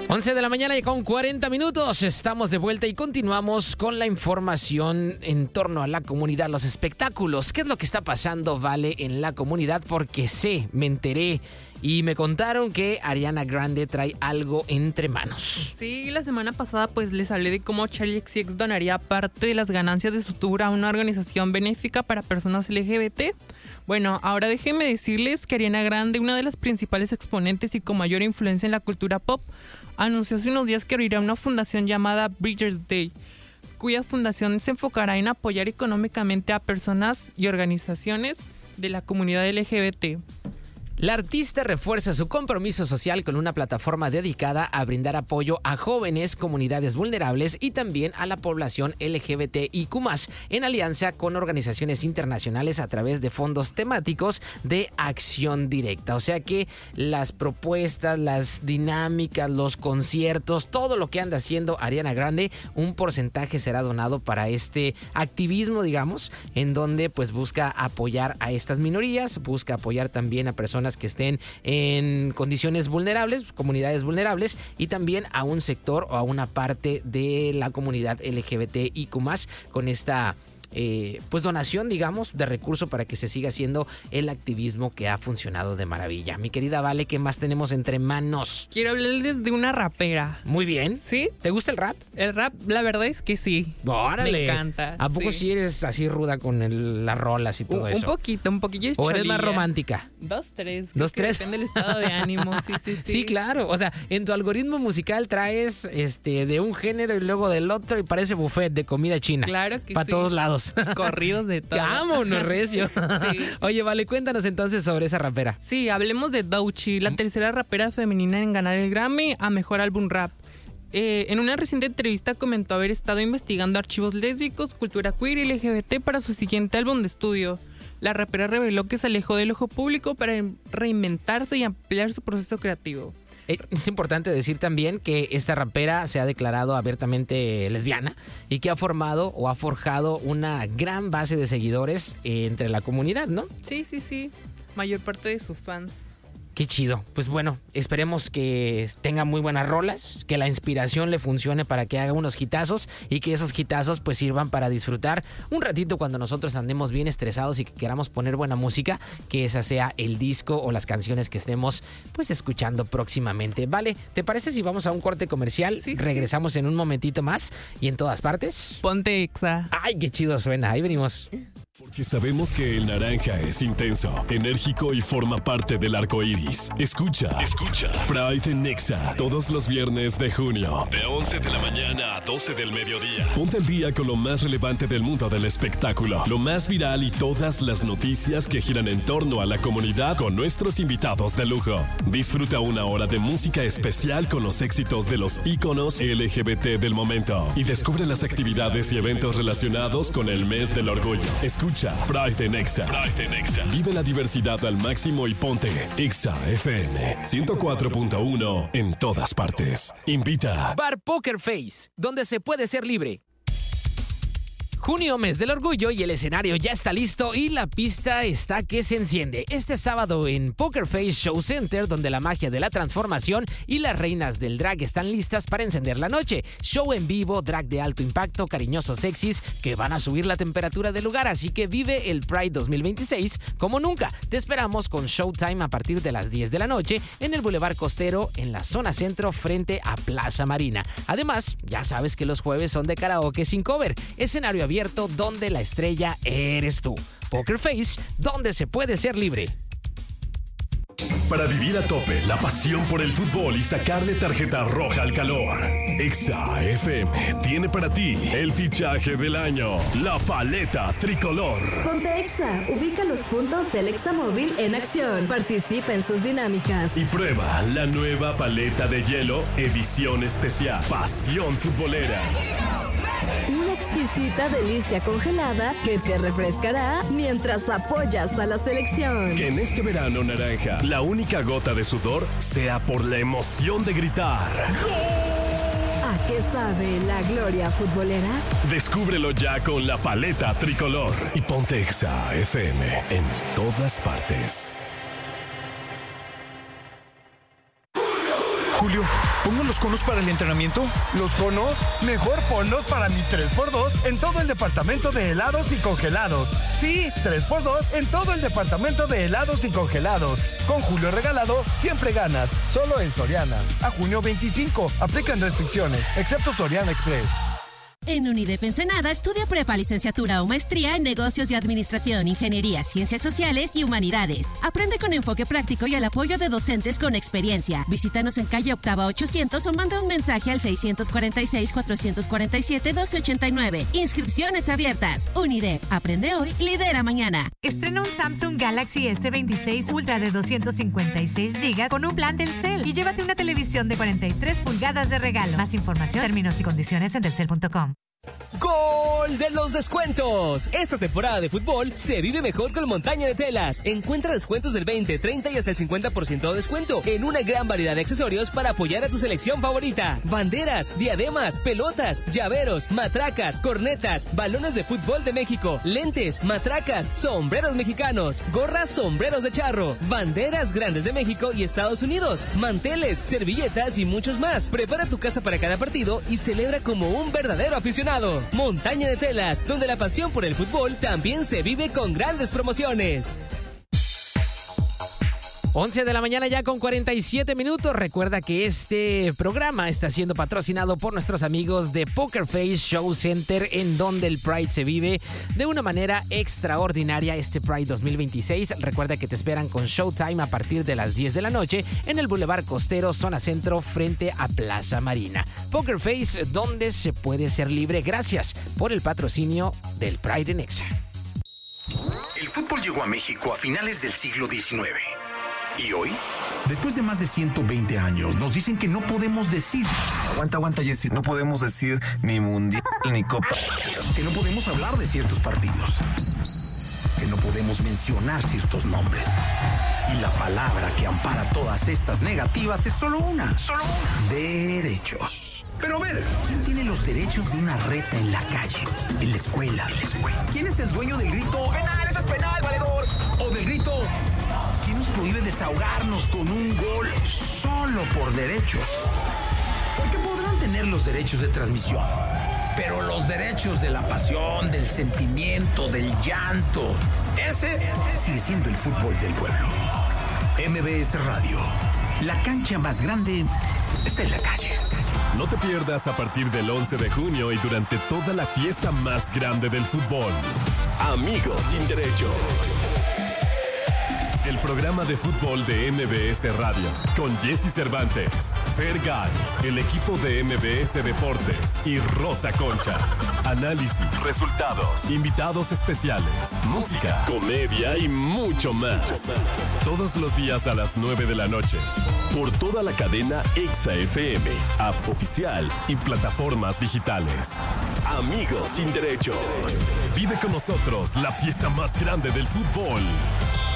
11 de la mañana y con 40 minutos. Estamos de vuelta y continuamos con la información en torno a la comunidad, los espectáculos. ¿Qué es lo que está pasando, Vale, en la comunidad? Porque me enteré y me contaron que Ariana Grande trae algo entre manos. Sí, la semana pasada pues les hablé de cómo Charli XCX donaría parte de las ganancias de su tour a una organización benéfica para personas LGBT. Bueno, ahora déjenme decirles que Ariana Grande, una de las principales exponentes y con mayor influencia en la cultura pop, anunció hace unos días que abrirá una fundación llamada Bridger's Day, cuya fundación se enfocará en apoyar económicamente a personas y organizaciones de la comunidad LGBT. La artista refuerza su compromiso social con una plataforma dedicada a brindar apoyo a jóvenes, comunidades vulnerables y también a la población LGBTIQ+, en alianza con organizaciones internacionales a través de fondos temáticos de acción directa. O sea que las propuestas, las dinámicas, los conciertos, todo lo que anda haciendo Ariana Grande, un porcentaje será donado para este activismo, digamos, en donde pues busca apoyar a estas minorías, busca apoyar también a personas que estén en condiciones vulnerables, comunidades vulnerables, y también a un sector o a una parte de la comunidad LGBTIQ+, con esta pues donación, digamos, de recursos para que se siga haciendo el activismo que ha funcionado de maravilla. Mi querida Vale, ¿qué más tenemos entre manos? Quiero hablarles de una rapera. Muy bien. ¿Sí? ¿Te gusta el rap? El rap, la verdad es que sí. ¡Órale! Me encanta. ¿A poco sí eres así ruda con las rolas y todo eso? Un poquillo de ¿O eres cholilla. más romántica? 2-3. ¿2-3? Depende del estado de ánimo, sí. Sí, claro. O sea, en tu algoritmo musical traes de un género y luego del otro y parece buffet de comida china. Claro que sí. Para todos lados. Corridos de todo. ¡Vámonos, recio! Sí. Oye, Vale, cuéntanos entonces sobre esa rapera. Sí, hablemos de Doechii, la tercera rapera femenina en ganar el Grammy a Mejor Álbum Rap. En una reciente entrevista comentó haber estado investigando archivos lésbicos, cultura queer y LGBT para su siguiente álbum de estudio. La rapera reveló que se alejó del ojo público para reinventarse y ampliar su proceso creativo. Es importante decir también que esta rapera se ha declarado abiertamente lesbiana y que ha formado o ha forjado una gran base de seguidores entre la comunidad, ¿no? Sí. Mayor parte de sus fans. Qué chido. Pues bueno, esperemos que tenga muy buenas rolas, que la inspiración le funcione para que haga unos hitazos y que esos hitazos pues sirvan para disfrutar un ratito cuando nosotros andemos bien estresados y que queramos poner buena música, que esa sea el disco o las canciones que estemos pues escuchando próximamente. Vale, ¿te parece si vamos a un corte comercial? Sí. Regresamos en un momentito más y en todas partes. Ponte Exa. Ay, qué chido suena. Ahí venimos. Porque sabemos que el naranja es intenso, enérgico y forma parte del arco iris. Escucha Pride en Nexa todos los viernes de junio, de 11 de la mañana a 12 del mediodía. Ponte al día con lo más relevante del mundo del espectáculo, lo más viral y todas las noticias que giran en torno a la comunidad con nuestros invitados de lujo. Disfruta una hora de música especial con los éxitos de los íconos LGBT del momento y descubre las actividades y eventos relacionados con el mes del orgullo. Escucha Pride en Exa. Vive la diversidad al máximo y ponte Exa FM 104.1 en todas partes. Invita Bar Poker Face, donde se puede ser libre. Junio, mes del orgullo, y el escenario ya está listo y la pista está que se enciende. Este sábado en Poker Face Show Center, donde la magia de la transformación y las reinas del drag están listas para encender la noche. Show en vivo, drag de alto impacto, cariñosos sexys que van a subir la temperatura del lugar, así que vive el Pride 2026 como nunca. Te esperamos con Showtime a partir de las 10 de la noche en el Boulevard Costero, en la zona centro, frente a Plaza Marina. Además, ya sabes que los jueves son de karaoke sin cover, escenario abierto donde la estrella eres tú. Poker Face, donde se puede ser libre. para vivir a tope la pasión por el fútbol y sacarle tarjeta roja al calor. Exa FM tiene para ti el fichaje del año, la paleta tricolor. Ponte Exa, ubica los puntos del Exa móvil en acción, participa en sus dinámicas Y prueba la nueva paleta de hielo edición especial, Pasión Futbolera. Una exquisita delicia congelada que te refrescará mientras apoyas a la selección. Que en este verano naranja, la única gota de sudor sea por la emoción de gritar. ¿A qué sabe la gloria futbolera? Descúbrelo ya con la paleta tricolor. Y ponte Exa FM en todas partes. Julio ¿Pongo los conos para el entrenamiento? ¿Los conos? Mejor ponlos para mi 3x2 en todo el departamento de helados y congelados. Sí, 3x2 en todo el departamento de helados y congelados. Con Julio Regalado, siempre ganas. Solo en Soriana. A junio 25. Aplican restricciones, excepto Soriana Express. En UNIDEP Ensenada estudia prepa, licenciatura o maestría en negocios y administración, ingeniería, ciencias sociales y humanidades. Aprende con enfoque práctico y el apoyo de docentes con experiencia. Visítanos en calle Octava 800 o manda un mensaje al 646-447-1289. Inscripciones abiertas. UNIDEP. Aprende hoy, lidera mañana. Estrena un Samsung Galaxy S26 Ultra de 256 GB con un plan Telcel y llévate una televisión de 43 pulgadas de regalo. Más información, términos y condiciones en telcel.com. ¡Gol de los descuentos! Esta temporada de fútbol se vive mejor con Montaña de Telas. Encuentra descuentos del 20, 30 y hasta el 50% de descuento en una gran variedad de accesorios para apoyar a tu selección favorita. Banderas, diademas, pelotas, llaveros, matracas, cornetas, balones de fútbol de México, lentes, matracas, sombreros mexicanos, gorras, sombreros de charro, banderas grandes de México y Estados Unidos, manteles, servilletas y muchos más. Prepara tu casa para cada partido y celebra como un verdadero aficionado. Montaña de Telas, donde la pasión por el fútbol también se vive con grandes promociones. 11 de la mañana ya con 47 minutos. Recuerda que este programa está siendo patrocinado por nuestros amigos de Poker Face Show Center, en donde el Pride se vive de una manera extraordinaria este Pride 2026. Recuerda que te esperan con Showtime a partir de las 10 de la noche en el Boulevard Costero, zona centro, frente a Plaza Marina. Poker Face, donde se puede ser libre. Gracias por el patrocinio del Pride en Exa. El fútbol llegó a México a finales del siglo XIX. ¿Y hoy? Después de más de 120 años, nos dicen que no podemos decir... Aguanta, Jessy. No podemos decir ni mundial ni copa. Que no podemos hablar de ciertos partidos. Que no podemos mencionar ciertos nombres. Y la palabra que ampara todas estas negativas es solo una. Derechos. Pero a ver, ¿quién tiene los derechos de una reta en la calle, en la escuela? ¿Quién es el dueño del grito? ¡Penal, eso es penal, valedor! O del grito... ¿Quién nos prohíbe desahogarnos con un gol solo por derechos? Porque podrán tener los derechos de transmisión, pero los derechos de la pasión, del sentimiento, del llanto, ese sigue siendo el fútbol del pueblo. MBS Radio, la cancha más grande está en la calle. No te pierdas a partir del 11 de junio y durante toda la fiesta más grande del fútbol. Amigos sin derechos. El programa de fútbol de MBS Radio, con Jessy Cervantes, Fergay, el equipo de MBS Deportes y Rosa Concha. Análisis, resultados, invitados especiales, música, comedia y mucho más. Todos los días a las 9 de la noche, por toda la cadena Exa FM, app oficial y plataformas digitales. Amigos sin derechos. Vive con nosotros la fiesta más grande del fútbol.